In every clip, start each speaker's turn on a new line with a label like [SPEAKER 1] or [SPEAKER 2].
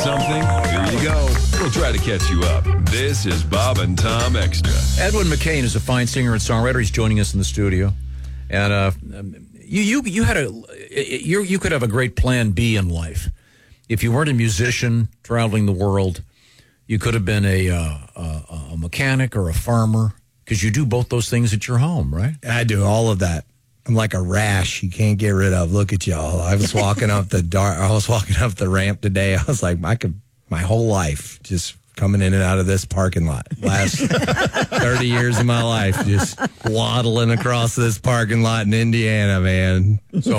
[SPEAKER 1] something? Here you go. We'll try to catch you up. This is Bob and Tom Extra.
[SPEAKER 2] Edwin McCain is a fine singer and songwriter. He's joining us in the studio. And you could have a great plan B in life. If you weren't a musician traveling the world, you could have been a mechanic or a farmer, because you do both those things at your home, right?
[SPEAKER 3] I do all of that. I'm like a rash you can't get rid of. Look at y'all. I was walking up the ramp today. I was like, my whole life just coming in and out of this parking lot. Last 30 years of my life, just waddling across this parking lot in Indiana, man.
[SPEAKER 2] So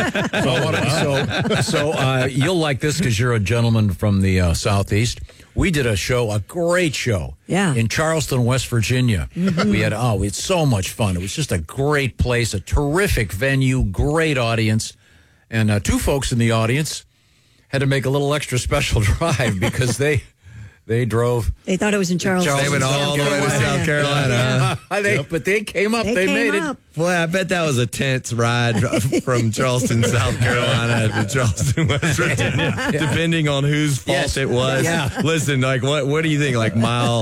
[SPEAKER 2] you'll like this because you're a gentleman from the Southeast. We did a great show, in Charleston, West Virginia. Mm-hmm. We had so much fun. It was just a great place, a terrific venue, great audience, and two folks in the audience had to make a little extra special drive because they drove.
[SPEAKER 4] They thought it was in Charleston.
[SPEAKER 3] They went all the way to South Carolina.
[SPEAKER 2] But they came up. They made it.
[SPEAKER 3] Boy, I bet that was a tense ride from Charleston, South Carolina to Charleston, West Virginia, depending on whose fault it was.
[SPEAKER 2] Yeah.
[SPEAKER 3] Listen, like, what do you think? Like mile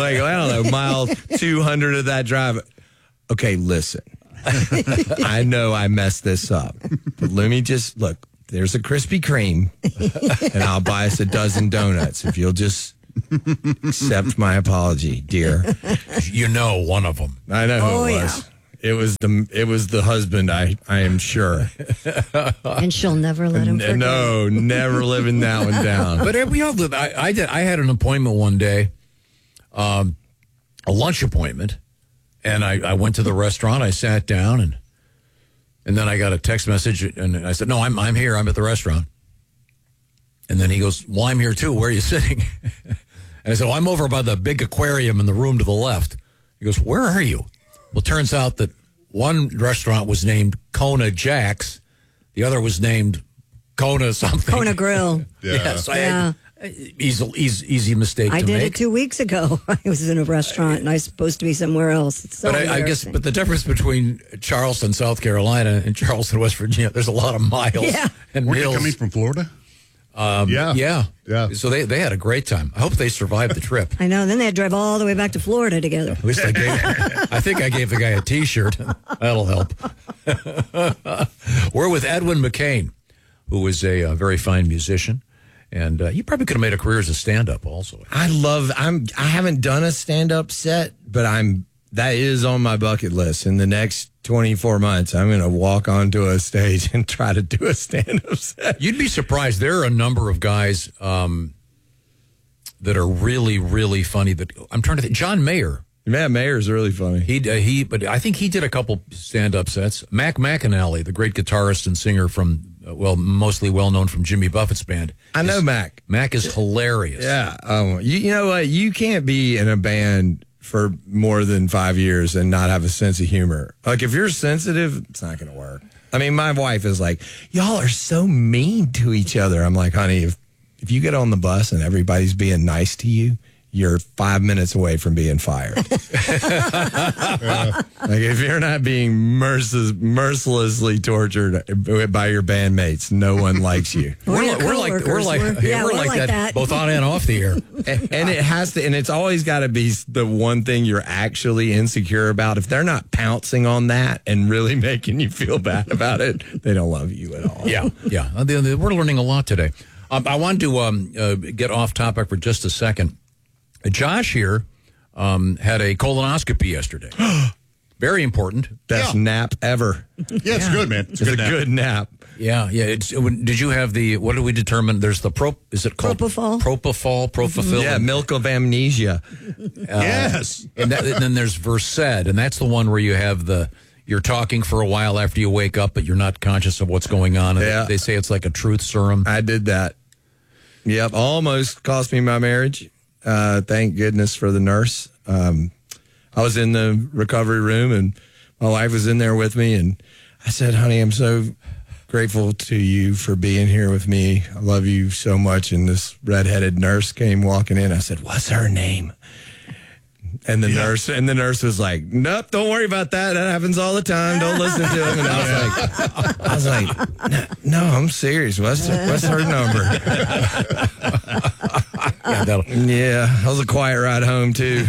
[SPEAKER 3] 200 of that drive. Okay, listen. I know I messed this up, but let me just look. There's a Krispy Kreme, and I'll buy us a dozen donuts if you'll just accept my apology, dear.
[SPEAKER 2] You know one of them.
[SPEAKER 3] I know who it was.
[SPEAKER 4] Yeah.
[SPEAKER 3] It was the husband, I am sure.
[SPEAKER 4] And she'll never let him forget.
[SPEAKER 3] No, never living that one down.
[SPEAKER 2] But we all did. I had an appointment one day, a lunch appointment, and I went to the restaurant. I sat down, and then I got a text message, and I said, "No, I'm here. I'm at the restaurant." And then he goes, "Well, I'm here too. Where are you sitting?" And I said, "Well, I'm over by the big aquarium in the room to the left." He goes, "Where are you?" Well, it turns out that one restaurant was named Kona Jack's. The other was named Kona something.
[SPEAKER 4] Kona Grill.
[SPEAKER 2] Yes. Easy mistake to make.
[SPEAKER 4] I did it 2 weeks ago. I was in a restaurant, and I was supposed to be somewhere else. It's so
[SPEAKER 2] but the difference between Charleston, South Carolina, and Charleston, West Virginia, there's a lot of miles and
[SPEAKER 5] Were
[SPEAKER 2] mills.
[SPEAKER 5] you coming from Florida?
[SPEAKER 2] Yeah. So they had a great time. I hope they survived the trip.
[SPEAKER 4] I know. Then they had to drive all the way back to Florida together.
[SPEAKER 2] At least I think I gave the guy a T-shirt. That'll help. We're with Edwin McCain, who is a very fine musician. And you probably could have made a career as a stand-up also.
[SPEAKER 3] I haven't done a stand-up set, but that is on my bucket list. In the next 24 months, I'm going to walk onto a stage and try to do a stand-up set.
[SPEAKER 2] You'd be surprised. There are a number of guys that are really, really funny. That I'm trying to think. John Mayer.
[SPEAKER 3] Yeah, Mayer's really funny.
[SPEAKER 2] But I think he did a couple stand-up sets. Mac McAnally, the great guitarist and singer from, mostly well-known from Jimmy Buffett's band.
[SPEAKER 3] I know Mac.
[SPEAKER 2] Mac is hilarious.
[SPEAKER 3] Yeah. You know what? You can't be in a band for more than 5 years and not have a sense of humor. Like, if you're sensitive, it's not going to work. I mean, my wife is like, y'all are so mean to each other. I'm like, honey, if you get on the bus and everybody's being nice to you, you're 5 minutes away from being fired. Like, if you're not being mercilessly tortured by your bandmates, no one likes you.
[SPEAKER 2] We're like that, both on and off the air.
[SPEAKER 3] And it has to, and it's always got to be the one thing you're actually insecure about. If they're not pouncing on that and really making you feel bad about it, they don't love you at all.
[SPEAKER 2] Yeah. We're learning a lot today. I wanted to get off topic for just a second. Josh here had a colonoscopy yesterday. Very important.
[SPEAKER 3] Best nap ever.
[SPEAKER 5] Yeah, it's good, man. It's a
[SPEAKER 3] good nap.
[SPEAKER 2] Yeah. Did you have what did we determine? There's is it called?
[SPEAKER 4] Propofol.
[SPEAKER 2] Propofol.
[SPEAKER 3] Yeah, milk of amnesia.
[SPEAKER 5] Yes.
[SPEAKER 2] And then there's Versed, and that's the one where you have you're talking for a while after you wake up, but you're not conscious of what's going on. And they say it's like a truth serum.
[SPEAKER 3] I did that. Yep. Almost cost me my marriage. Thank goodness for the nurse. I was in the recovery room, and my wife was in there with me, and I said, honey, I'm so grateful to you for being here with me. I love you so much. And this redheaded nurse came walking in. I said, what's her name? And the nurse was like, "Nope, don't worry about that. That happens all the time. Don't listen to him." And I was like, "No, I'm serious. What's her number?" Yeah, that was a quiet ride home too.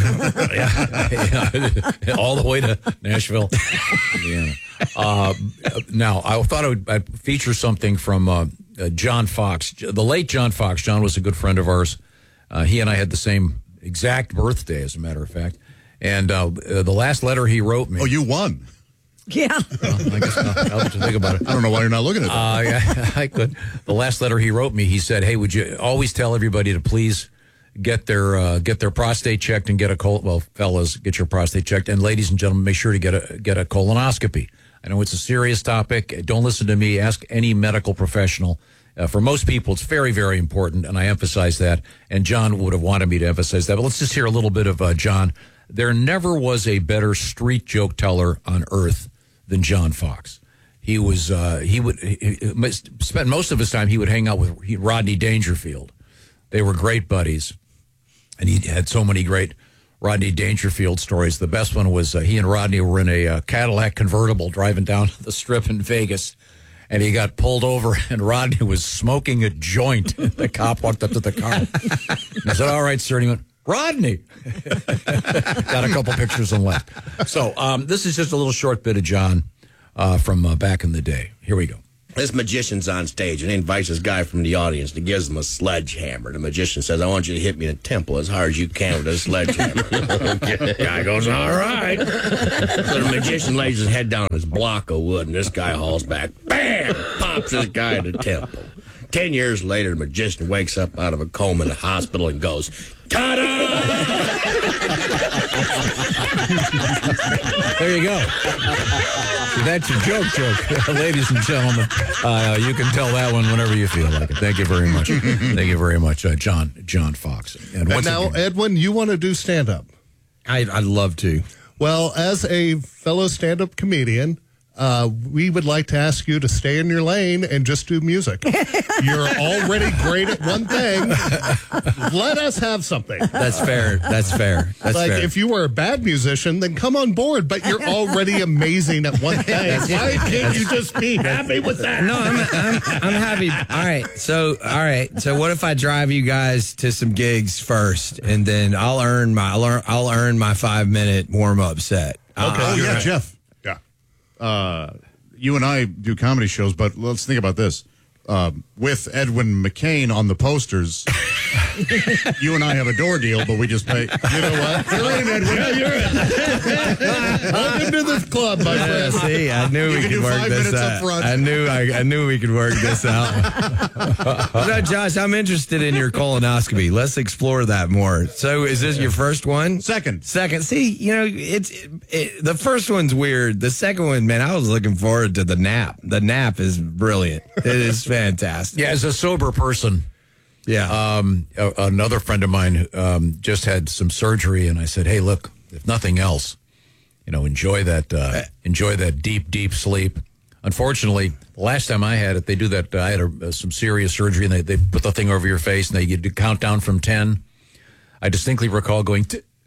[SPEAKER 2] All the way to Nashville. Indiana. Now, I thought I'd feature something from John Fox, the late John Fox. John was a good friend of ours. He and I had the same exact birthday, as a matter of fact. And the last letter he wrote me.
[SPEAKER 5] Oh, you won.
[SPEAKER 4] Yeah.
[SPEAKER 2] Well, I guess I'll have to think about it.
[SPEAKER 5] I don't know why you're not looking at that.
[SPEAKER 2] Yeah, I could. The last letter he wrote me, he said, "Hey, would you always tell everybody to please get their prostate checked and get a fellas, get your prostate checked, and ladies and gentlemen, make sure to get a colonoscopy. I know it's a serious topic. Don't listen to me. Ask any medical professional. For most people, it's very, very important, and I emphasize that. And John would have wanted me to emphasize that. But let's just hear a little bit of John. There never was a better street joke teller on earth than John Fox. He was he spent most of his time, he would hang out with Rodney Dangerfield. They were great buddies, and he had so many great Rodney Dangerfield stories. The best one was he and Rodney were in a Cadillac convertible driving down the Strip in Vegas, and he got pulled over, and Rodney was smoking a joint. The cop walked up to the car. And I said, "All right, sir." And he went, "Rodney." Got a couple pictures and left. So this is just a little short bit of John from back in the day. Here we go.
[SPEAKER 6] This magician's on stage, and he invites this guy from the audience, and he gives him a sledgehammer. The magician says, "I want you to hit me in the temple as hard as you can with a sledgehammer." The guy goes, "All right." So the magician lays his head down on his block of wood, and this guy hauls back. Bam! Pops this guy in the temple. 10 years later, the magician wakes up out of a coma in the hospital and goes, "Ta-da!"
[SPEAKER 2] There you go. That's your joke. Ladies and gentlemen, you can tell that one whenever you feel like it. Thank you very much. Thank you very much, John Fox.
[SPEAKER 5] And now, again, Edwin, you want to do stand-up?
[SPEAKER 3] I'd love to.
[SPEAKER 5] Well, as a fellow stand-up comedian, we would like to ask you to stay in your lane and just do music. You're already great at one thing. Let us have something.
[SPEAKER 3] That's fair. That's fair.
[SPEAKER 5] If you were a bad musician, then come on board, but you're already amazing at one thing. Why can't you just be happy with that?
[SPEAKER 3] No, I'm happy. All right. So what if I drive you guys to some gigs first, and then I'll earn my 5-minute warm-up set.
[SPEAKER 5] Okay. Yeah, Jeff. You and I do comedy shows, but let's think about this. With Edwin McCain on the posters, you and I have a door deal, but we just pay. You know what? You're in, Edwin. Yeah, you're in. Welcome to the club, my friend.
[SPEAKER 3] See, I knew we could work this out. I knew we could work this out. No, Josh, I'm interested in your colonoscopy. Let's explore that more. So, is this your first one?
[SPEAKER 5] Second.
[SPEAKER 3] See, the first one's weird. The second one, man, I was looking forward to the nap. The nap is brilliant. It is fantastic.
[SPEAKER 2] Yeah, as a sober person.
[SPEAKER 3] Yeah.
[SPEAKER 2] Another friend of mine just had some surgery, and I said, "Hey, look, if nothing else, enjoy that deep sleep." Unfortunately, the last time I had it, they do that. I had some serious surgery, and they put the thing over your face, and they count down from 10. I distinctly recall going.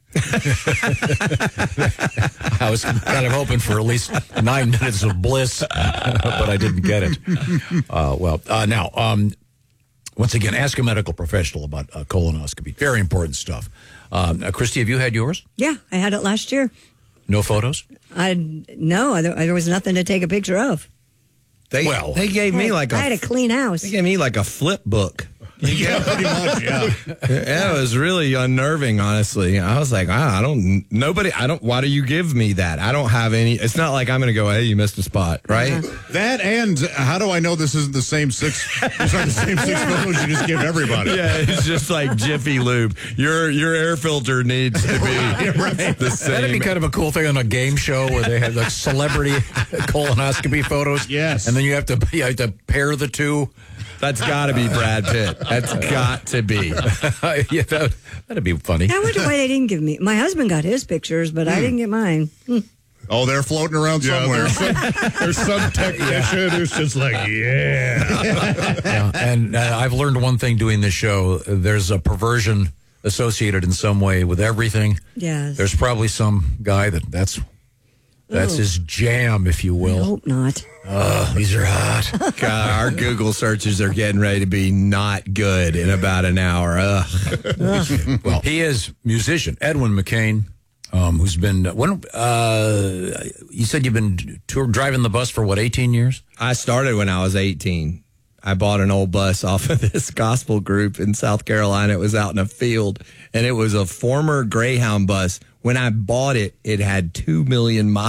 [SPEAKER 2] I was kind of hoping for at least 9 minutes of bliss, but I didn't get it. Now, once again, ask a medical professional about colonoscopy. Very important stuff. Christy, have you had yours?
[SPEAKER 4] Yeah, I had it last year.
[SPEAKER 2] No photos?
[SPEAKER 4] No, there was nothing to take a picture of.
[SPEAKER 3] They gave me
[SPEAKER 4] I had a clean house.
[SPEAKER 3] They gave me like a flip book.
[SPEAKER 5] Yeah, pretty much, yeah.
[SPEAKER 3] Yeah, it was really unnerving, honestly. I was like, why do you give me that? I don't have any, it's not like I'm going to go, "Hey, you missed a spot," right?
[SPEAKER 5] That, and how do I know this isn't the same six photos you just give everybody?
[SPEAKER 3] Yeah, it's just like Jiffy Lube. Your air filter needs to be the same.
[SPEAKER 2] That'd be kind of a cool thing on a game show where they have like celebrity colonoscopy photos.
[SPEAKER 5] Yes.
[SPEAKER 2] And then you have to pair the two.
[SPEAKER 3] That's got to be Brad Pitt. That's got to be.
[SPEAKER 2] Yeah, that'd be funny.
[SPEAKER 4] I wonder why they didn't give me. My husband got his pictures, but I didn't get mine.
[SPEAKER 5] Oh, they're floating around somewhere. There's some technician who's just like, yeah.
[SPEAKER 2] And I've learned one thing doing this show. There's a perversion associated in some way with everything.
[SPEAKER 4] Yes.
[SPEAKER 2] There's probably some guy that's his jam, if you
[SPEAKER 4] I
[SPEAKER 2] will.
[SPEAKER 4] hope not.
[SPEAKER 2] These are hot.
[SPEAKER 3] God, our Google searches are getting ready to be not good in about an hour. Ugh.
[SPEAKER 2] Well, he is musician Edwin McCain, who's been you said you've been driving the bus for what, 18 years?
[SPEAKER 3] I started when I was 18. I bought an old bus off of this gospel group in South Carolina. It was out in a field, and it was a former Greyhound bus. When I bought it, it had 2 million miles.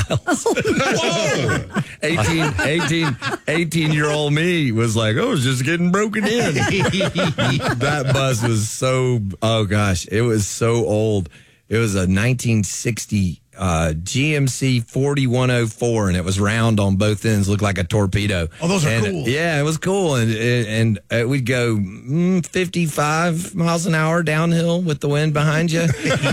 [SPEAKER 3] 18-year-old me was like, oh, it's just getting broken in. That bus was so, oh gosh, it was so old. It was a 1960 GMC 4104, and it was round on both ends, looked like a torpedo.
[SPEAKER 5] Oh, those are cool.
[SPEAKER 3] Yeah, it was cool, and we'd go 55 miles an hour downhill with the wind behind you,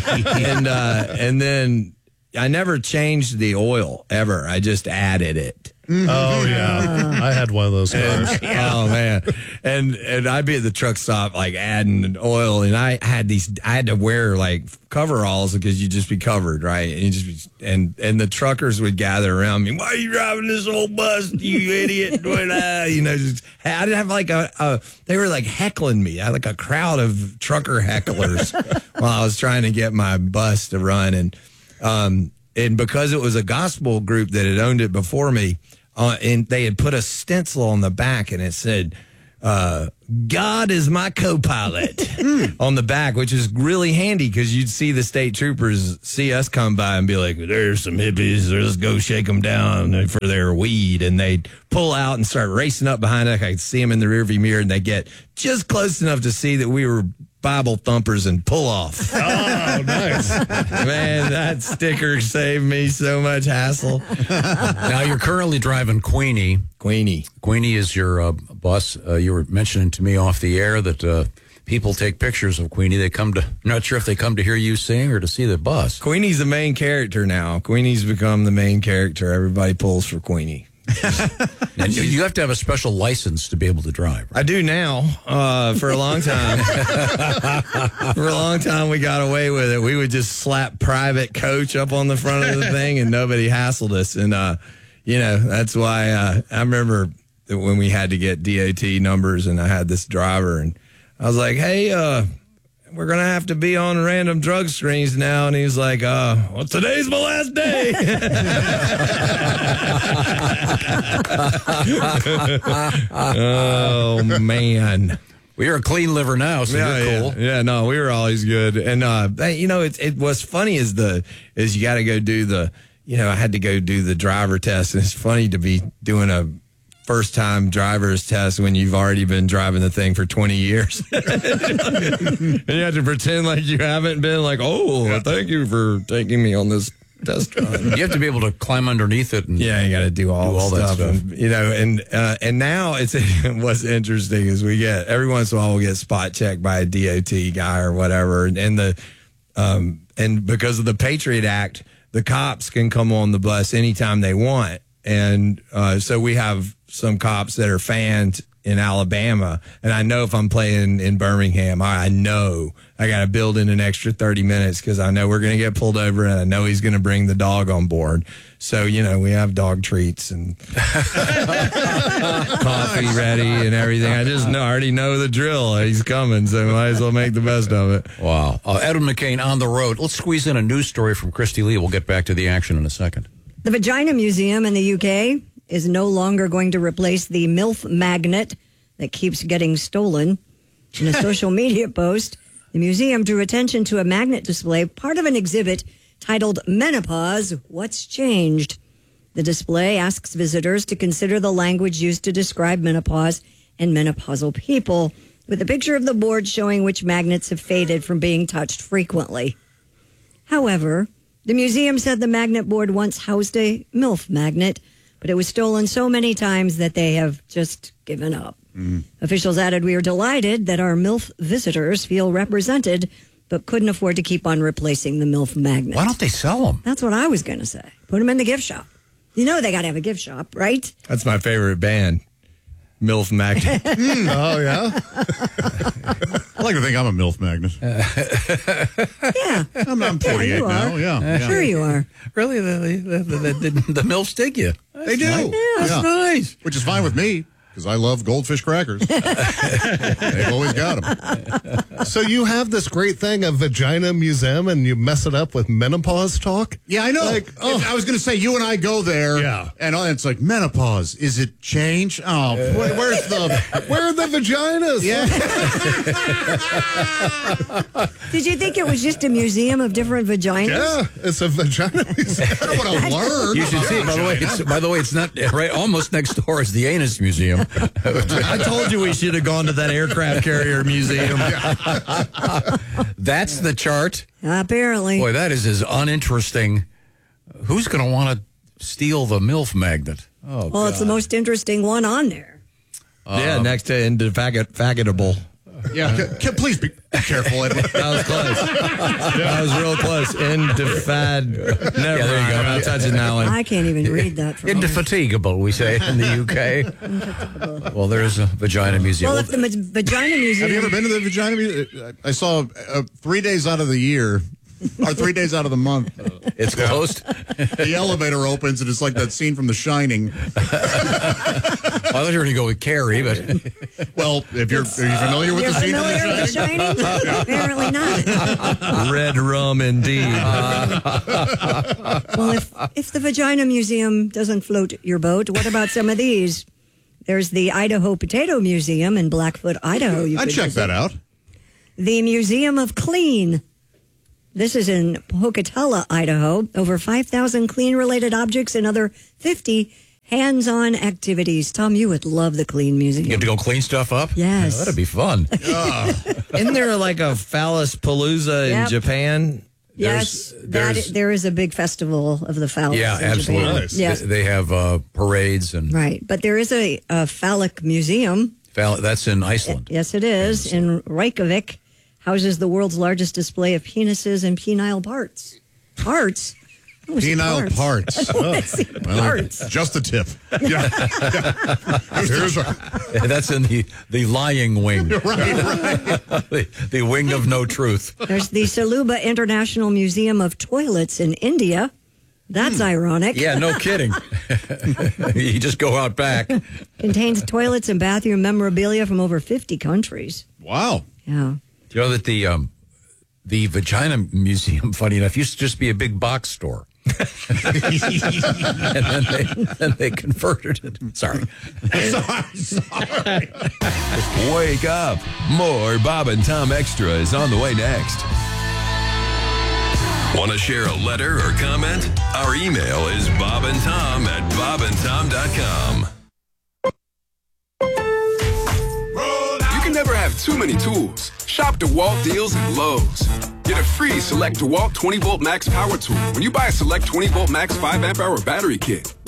[SPEAKER 3] and then I never changed the oil ever. I just added it.
[SPEAKER 7] Oh yeah, I had one of those cars.
[SPEAKER 3] Oh man, and I'd be at the truck stop like adding oil, and I had to wear like coveralls because you'd just be covered, right? And you just and the truckers would gather around me. Why are you driving this old bus, you idiot? I didn't have like they were like heckling me. I had like a crowd of trucker hecklers while I was trying to get my bus to run, and because it was a gospel group that had owned it before me, and they had put a stencil on the back, and it said, God is my co-pilot on the back, which is really handy because you'd see the state troopers see us come by and be like, there's some hippies, let's go shake them down for their weed. And they'd pull out and start racing up behind us. I could see them in the rearview mirror, and they get just close enough to see that we were Bible thumpers and pull off.
[SPEAKER 7] Oh, nice.
[SPEAKER 3] Man, that sticker saved me so much hassle.
[SPEAKER 2] Now you're currently driving Queenie.
[SPEAKER 3] Queenie
[SPEAKER 2] is your bus. You were mentioning to me off the air that people take pictures of Queenie. I'm not sure if they come to hear you sing or to see the bus.
[SPEAKER 3] Queenie's the main character now. Queenie's become the main character. Everybody pulls for Queenie.
[SPEAKER 2] And you have to have a special license to be able to drive. Right?
[SPEAKER 3] I do now. For a long time. For a long time, we got away with it. We would just slap private coach up on the front of the thing, and nobody hassled us. And, that's why I remember when we had to get DOT numbers, and I had this driver, and I was like, hey, we're going to have to be on random drug screens now. And he's like, well, today's my last day. Oh, man.
[SPEAKER 2] Well, you're a clean liver now, so you're cool.
[SPEAKER 3] Yeah, no, we were always good. And, it what's funny is you got to go do I had to go do the driver test. And it's funny to be doing a first-time driver's test when you've already been driving the thing for 20 years. And you have to pretend like you haven't been like, thank you for taking me on this test drive.
[SPEAKER 2] You have to be able to climb underneath it. And
[SPEAKER 3] you got to do all that stuff. And now it's what's interesting is we get, every once in a while we'll get spot checked by a DOT guy or whatever. And because of the Patriot Act, the cops can come on the bus anytime they want. And so we have some cops that are fans in Alabama, and I know if I'm playing in Birmingham, I know I got to build in an extra 30 minutes because I know we're going to get pulled over, and I know he's going to bring the dog on board. So, we have dog treats and coffee ready and everything. I already know the drill. He's coming, so might as well make the best of it.
[SPEAKER 2] Wow. Edwin McCain on the road. Let's squeeze in a news story from Christy Lee. We'll get back to the action in a second.
[SPEAKER 4] The Vagina Museum in the UK is no longer going to replace the MILF magnet that keeps getting stolen. In a social media post, the museum drew attention to a magnet display, part of an exhibit titled Menopause, What's Changed? The display asks visitors to consider the language used to describe menopause and menopausal people, with a picture of the board showing which magnets have faded from being touched frequently. However, the museum said the magnet board once housed a MILF magnet, but it was stolen so many times that they have just given up. Officials added, we are delighted that our MILF visitors feel represented, but couldn't afford to keep on replacing the MILF magnet.
[SPEAKER 2] Why don't they sell them?
[SPEAKER 4] That's what I was going to say. Put them in the gift shop. They got to have a gift shop, right?
[SPEAKER 3] That's my favorite band, MILF Magnet.
[SPEAKER 7] Oh, yeah?
[SPEAKER 5] like to think I'm a MILF magnet.
[SPEAKER 4] Yeah.
[SPEAKER 5] I'm 48
[SPEAKER 4] you
[SPEAKER 5] now.
[SPEAKER 4] are.
[SPEAKER 5] Yeah.
[SPEAKER 4] Sure you are.
[SPEAKER 2] Really, the MILFs dig you.
[SPEAKER 5] They do.
[SPEAKER 2] That's nice.
[SPEAKER 5] Which is fine with me because I love goldfish crackers. They've always got them.
[SPEAKER 7] So you have this great thing, a vagina museum, and you mess it up with menopause talk?
[SPEAKER 5] Yeah, I know.
[SPEAKER 7] Like,
[SPEAKER 5] I was going to say, you and I go there,
[SPEAKER 7] Yeah.
[SPEAKER 5] and it's like, menopause, is it change? Oh, where
[SPEAKER 7] Where are the vaginas?
[SPEAKER 5] Yeah.
[SPEAKER 4] Did you think it was just a museum of different vaginas?
[SPEAKER 7] Yeah, it's a vagina museum.
[SPEAKER 5] I don't want to learn.
[SPEAKER 2] You should see. By the way, it's not right. Almost next door is the Anus Museum.
[SPEAKER 3] I told you we should have gone to that aircraft carrier museum.
[SPEAKER 2] That's the chart.
[SPEAKER 4] Apparently.
[SPEAKER 2] Boy, that is as uninteresting. Who's going to want to steal the MILF magnet? Oh,
[SPEAKER 4] Well, it's the most interesting one on there.
[SPEAKER 3] Yeah, next to indefatigable.
[SPEAKER 5] Yeah, please be careful, Edwin.
[SPEAKER 3] That was close. That was real close. Never
[SPEAKER 2] there you
[SPEAKER 3] mind.
[SPEAKER 2] go.
[SPEAKER 3] I'm not touching that one.
[SPEAKER 4] I can't even read that. From
[SPEAKER 2] Indefatigable, we say in the UK. Well, there's a vagina museum.
[SPEAKER 4] Well, if the vagina museum.
[SPEAKER 5] Have you ever been to the vagina museum? I saw 3 days out of the year, or 3 days out of the month.
[SPEAKER 2] It's closed.
[SPEAKER 5] The elevator opens, and it's like that scene from The Shining.
[SPEAKER 2] I thought you were going to go with Carrie, but
[SPEAKER 5] Well, are you familiar with
[SPEAKER 4] You're
[SPEAKER 5] the scene from
[SPEAKER 4] familiar
[SPEAKER 5] The
[SPEAKER 4] with The
[SPEAKER 5] Shining?
[SPEAKER 4] Shining? Apparently not.
[SPEAKER 3] Red rum indeed.
[SPEAKER 4] Well, if the Vagina Museum doesn't float your boat, what about some of these? There's the Idaho Potato Museum in Blackfoot, Idaho.
[SPEAKER 5] I'd check that out.
[SPEAKER 4] The Museum of Clean. This is in Pocatello, Idaho. Over 5,000 clean-related objects and other 50 hands-on activities. Tom, you would love the Clean Museum.
[SPEAKER 2] you get to go clean stuff up?
[SPEAKER 4] Yes.
[SPEAKER 2] Yeah, that'd be fun.
[SPEAKER 3] Isn't there like a phallus palooza in
[SPEAKER 4] Yep.
[SPEAKER 3] Japan?
[SPEAKER 4] Yes,
[SPEAKER 2] there's-
[SPEAKER 4] there is a big festival of the phallus.
[SPEAKER 2] Yeah,
[SPEAKER 4] in
[SPEAKER 2] absolutely.
[SPEAKER 4] Japan.
[SPEAKER 7] Nice.
[SPEAKER 4] Yes,
[SPEAKER 2] They have parades and
[SPEAKER 4] right. But there is a phallic museum.
[SPEAKER 2] that's in Iceland.
[SPEAKER 4] Yes, it is. In Reykjavik, houses the world's largest display of penises and penile parts. Parts? I wanna see
[SPEAKER 5] Penile parts.
[SPEAKER 4] I wanna see parts.
[SPEAKER 5] Just the tip. Yeah. Here's
[SPEAKER 2] That's in the lying wing,
[SPEAKER 5] right.
[SPEAKER 2] the wing of no truth.
[SPEAKER 4] There's the Saluba International Museum of Toilets in India. That's ironic.
[SPEAKER 2] Yeah, no kidding. You just go out back.
[SPEAKER 4] Contains toilets and bathroom memorabilia from over 50 countries.
[SPEAKER 5] Wow.
[SPEAKER 4] Yeah.
[SPEAKER 2] You know that the Vagina Museum, funny enough, used to just be a big box store. And then they converted it. Sorry.
[SPEAKER 1] Wake up. More Bob and Tom Extra is on the way next. Want to share a letter or comment? Our email is bobandtom@bobandtom.com.
[SPEAKER 8] You can never have too many tools. Shop DeWalt deals at Lowe's. Get a free Select DeWalt 20-volt max power tool when you buy a Select 20-volt max 5-amp-hour battery kit.